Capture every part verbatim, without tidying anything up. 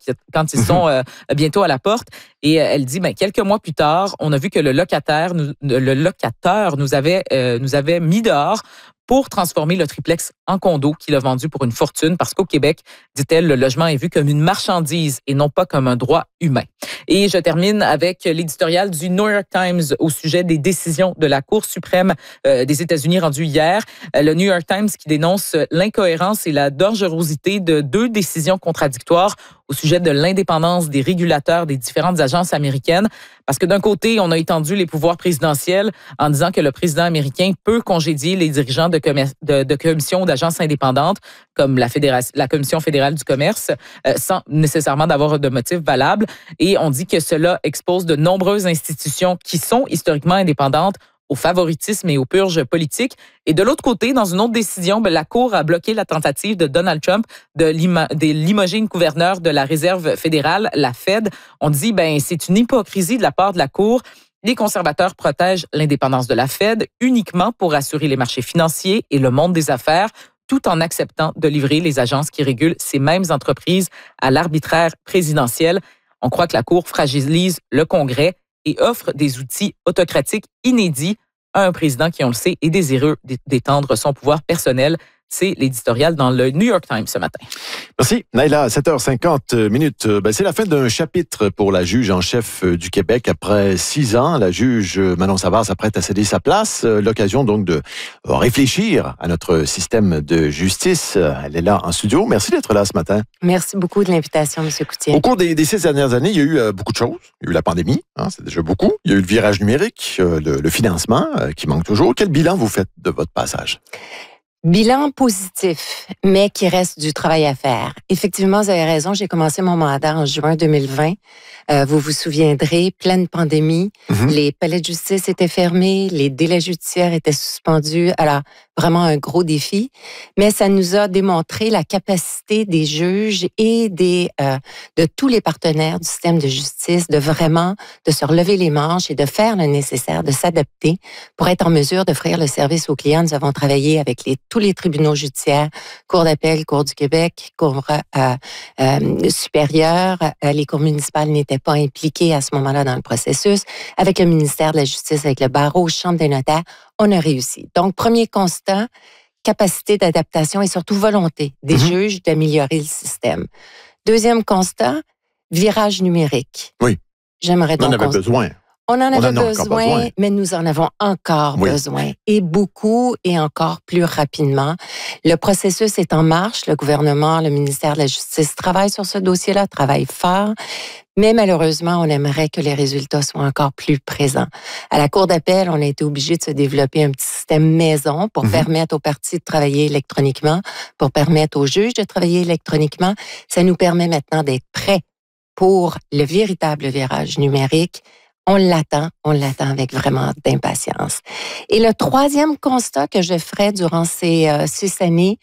quand ils sont euh, bientôt à la porte. Et euh, elle dit, ben, quelques mois plus tard, on a vu que le locataire, nous, le locateur nous avait, euh, nous avait mis dehors pour transformer le triplex en condo qu'il a vendu pour une fortune parce qu'au Québec, dit-elle, le logement est vu comme une marchandise et non pas comme un droit humain. Et je termine avec l'éditorial du New York Times au sujet des décisions de la Cour suprême euh, des États-Unis rendues hier. Euh, le New York Times qui dénonce l'incohérence et la dangerosité de deux décisions contradictoires au sujet de l'indépendance des régulateurs des différentes agences américaines. Parce que d'un côté, on a étendu les pouvoirs présidentiels en disant que le président américain peut congédier les dirigeants de, commer- de, de commissions d'agences indépendantes, comme la, fédération, la Commission fédérale du commerce, euh, sans nécessairement d'avoir de motif valable. Et on dit que cela expose de nombreuses institutions qui sont historiquement indépendantes au favoritisme et aux purges politiques. Et de l'autre côté, dans une autre décision, ben, la Cour a bloqué la tentative de Donald Trump de, lima, de limoger une gouverneure de la Réserve fédérale, la Fed. On dit, ben, c'est une hypocrisie de la part de la Cour. Les conservateurs protègent l'indépendance de la Fed uniquement pour assurer les marchés financiers et le monde des affaires, tout en acceptant de livrer les agences qui régulent ces mêmes entreprises à l'arbitraire présidentiel. On croit que la Cour fragilise le Congrès et offre des outils autocratiques inédits à un président qui, on le sait, est désireux d'étendre son pouvoir personnel. C'est l'éditorial dans le New York Times ce matin. Merci. Naila, sept heures cinquante minutes. Ben, c'est la fin d'un chapitre pour la juge en chef du Québec. Après six ans, la juge Manon Savard s'apprête à céder sa place. L'occasion donc de réfléchir à notre système de justice. Elle est là en studio. Merci d'être là ce matin. Merci beaucoup de l'invitation, M. Coutier. Au cours des, des six dernières années, il y a eu euh, beaucoup de choses. Il y a eu la pandémie, hein, c'est déjà beaucoup. Il y a eu le virage numérique, euh, le, le financement euh, qui manque toujours. Quel bilan vous faites de votre passage? Bilan positif, mais qui reste du travail à faire. Effectivement, vous avez raison, j'ai commencé mon mandat en juin deux mille vingt. Euh, vous vous souviendrez, pleine pandémie, mm-hmm. les palais de justice étaient fermés, les délais judiciaires étaient suspendus. Alors, vraiment un gros défi, mais ça nous a démontré la capacité des juges et des euh, de tous les partenaires du système de justice de vraiment de se relever les manches et de faire le nécessaire, de s'adapter pour être en mesure d'offrir le service aux clients. Nous avons travaillé avec les, tous les tribunaux judiciaires, Cour d'appel, Cour du Québec, Cour euh, euh, supérieure. Euh, les cours municipales n'étaient pas impliquées à ce moment-là dans le processus. Avec le ministère de la Justice, avec le barreau, Chambre des notaires, on a réussi. Donc, premier constat, capacité d'adaptation et surtout volonté des mmh. juges d'améliorer le système. Deuxième constat, virage numérique. Oui. J'aimerais donc... On en avait besoin. On en avait on en besoin, besoin, mais nous en avons encore oui. besoin. Et beaucoup et encore plus rapidement. Le processus est en marche. Le gouvernement, le ministère de la Justice travaille sur ce dossier-là, travaille fort. Mais malheureusement, on aimerait que les résultats soient encore plus présents. À la Cour d'appel, on a été obligé de se développer un petit système maison pour mm-hmm. permettre aux parties de travailler électroniquement, pour permettre aux juges de travailler électroniquement. Ça nous permet maintenant d'être prêts pour le véritable virage numérique. On l'attend, on l'attend avec vraiment d'impatience. Et le troisième constat que je ferai durant ces euh, six années,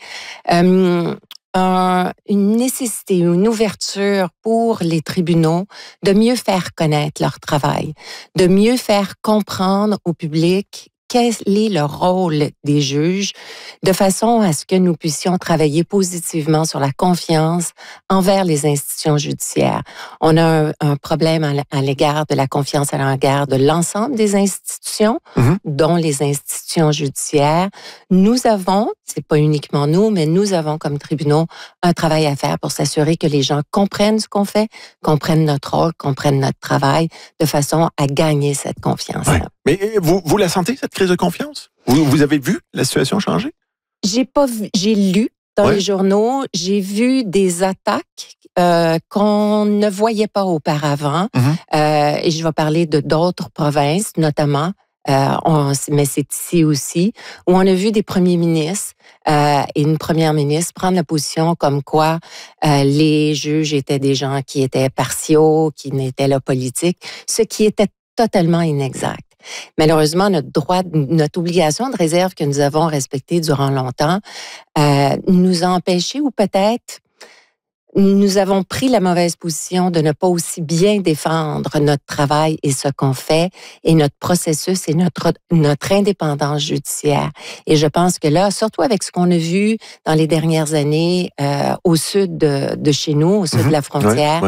euh, un, une nécessité, une ouverture pour les tribunaux de mieux faire connaître leur travail, de mieux faire comprendre au public quel est le rôle des juges, de façon à ce que nous puissions travailler positivement sur la confiance envers les institutions judiciaires. On a un, un problème à l'égard de la confiance à l'égard de l'ensemble des institutions, mm-hmm. dont les institutions judiciaires. Nous avons, c'est pas uniquement nous, mais nous avons comme tribunaux un travail à faire pour s'assurer que les gens comprennent ce qu'on fait, comprennent notre rôle, comprennent notre travail, de façon à gagner cette confiance-là. Ouais. Mais vous, vous la sentez, cette crise de confiance? Vous, vous avez vu la situation changer? J'ai pas vu, j'ai lu dans ouais. les journaux, j'ai vu des attaques euh, qu'on ne voyait pas auparavant. Mm-hmm. Euh, et je vais parler de d'autres provinces, notamment. Euh, on, mais c'est ici aussi, où on a vu des premiers ministres euh, et une première ministre prendre la position comme quoi euh, les juges étaient des gens qui étaient partiaux, qui n'étaient là politiques, ce qui était totalement inexact. Malheureusement, notre droit, notre obligation de réserve que nous avons respectée durant longtemps euh, nous a empêchés, ou peut-être nous avons pris la mauvaise position de ne pas aussi bien défendre notre travail et ce qu'on fait et notre processus et notre, notre indépendance judiciaire. Et je pense que là, surtout avec ce qu'on a vu dans les dernières années euh, au sud de, de chez nous, au sud mm-hmm. de la frontière, ouais,